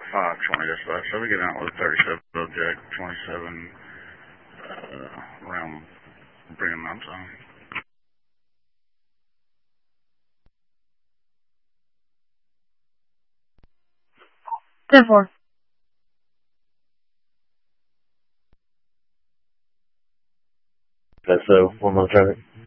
520 dispatch. So we get out with 37 Jack 27 around Brigham Mountain. 10-4. That's so. 1 more traffic.